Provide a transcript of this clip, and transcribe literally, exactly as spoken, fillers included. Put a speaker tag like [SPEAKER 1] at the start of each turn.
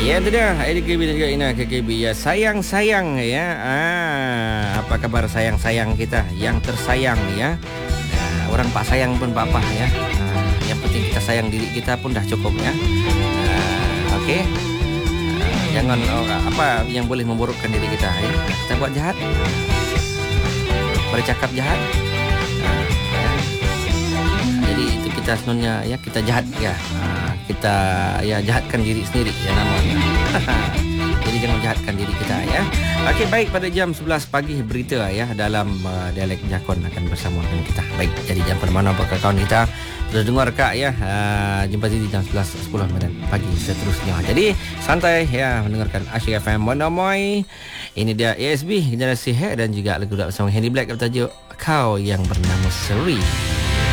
[SPEAKER 1] Ya, itu dia A D K B dan juga Ina K K B ya. Sayang-sayang ya. Ah, apa kabar sayang-sayang kita yang tersayang ya. Ah, orang pak sayang pun papa ya. Ah, yang penting kita sayang diri kita pun dah cukup ya. Ah, okey. Ah, jangan oh, apa yang boleh memburukkan diri kita ya. Kita buat jahat. Bercakap jahat. Ah, ya. Jadi itu kita sebenarnya ya kita jahat ya. Ah, kita ya jahatkan diri sendiri ya namanya. Jadi jangan jahatkan diri kita ya. Okey, baik, pada jam sebelas pagi berita ya dalam uh, dialek Jakun akan bersama dengan kita. Baik, jadi jangan pada mana bakal kawan kita terus dengar kak ya. Uh, jumpa di jam sebelas sepuluh pagi seterusnya. Jadi santai ya mendengarkan Asyik F M Monomoy. Ini dia A S B Generasi Hair dan juga lagu bersama Henry Black bertajuk Kau Yang Bernama Seri.